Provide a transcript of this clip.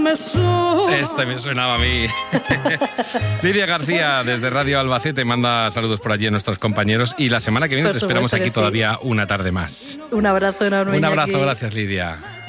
me suena. Este me sonaba a mí. Lidia García, desde Radio Albacete, manda saludos por allí a nuestros compañeros. Y la semana que viene te esperamos aquí todavía una tarde más. Un abrazo enorme. Un abrazo, gracias Lidia.